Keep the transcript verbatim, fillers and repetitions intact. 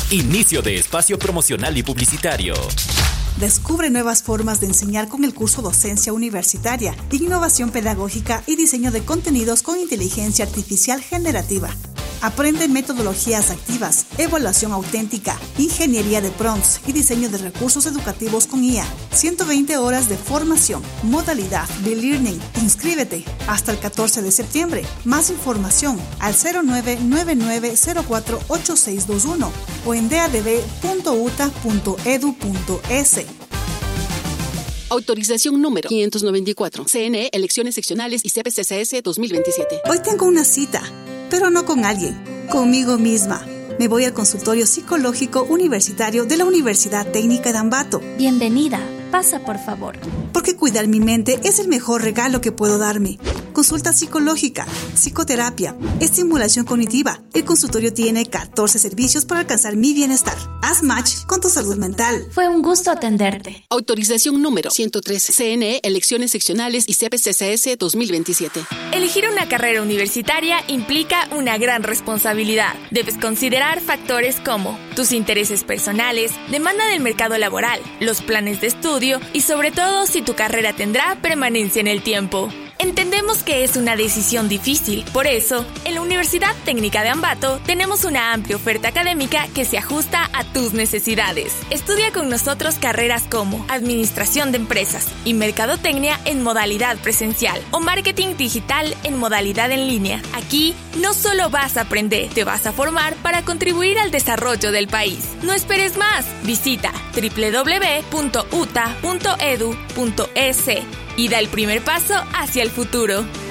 Inicio de espacio promocional y publicitario. Descubre nuevas formas de enseñar con el curso Docencia Universitaria, Innovación Pedagógica y Diseño de Contenidos con Inteligencia Artificial Generativa. Aprende metodologías activas, evaluación auténtica, ingeniería de prompts y diseño de recursos educativos con I A. ciento veinte horas de formación, modalidad B-Learning. Inscríbete hasta el catorce de septiembre. Más información al cero nueve nueve nueve cero cuatro ocho seis dos uno o en d a d b punto u t a punto e d u punto e s. Autorización número quinientos noventa y cuatro. C N E, Elecciones Seccionales y C P C C S dos mil veintisiete. Hoy tengo una cita, pero no con alguien, conmigo misma. Me voy al consultorio psicológico universitario de la Universidad Técnica de Ambato. Bienvenida, pasa por favor. Porque cuidar mi mente es el mejor regalo que puedo darme. Consulta psicológica, psicoterapia, estimulación cognitiva. El consultorio tiene catorce servicios para alcanzar mi bienestar. Haz match con tu salud mental. Fue un gusto atenderte. Autorización número ciento trece. C N E, Elecciones Seccionales y C P C C S dos mil veintisiete. Elegir una carrera universitaria implica una gran responsabilidad. Debes considerar factores como tus intereses personales, demanda del mercado laboral, los planes de estudio y sobre todo si tu carrera tendrá permanencia en el tiempo. Entendemos que es una decisión difícil, por eso, en la Universidad Técnica de Ambato tenemos una amplia oferta académica que se ajusta a tus necesidades. Estudia con nosotros carreras como Administración de Empresas y Mercadotecnia en modalidad presencial o Marketing Digital en modalidad en línea. Aquí no solo vas a aprender, te vas a formar para contribuir al desarrollo del país. No esperes más, visita doble u doble u doble u punto u t a punto e d u punto e s y da el primer paso hacia el futuro.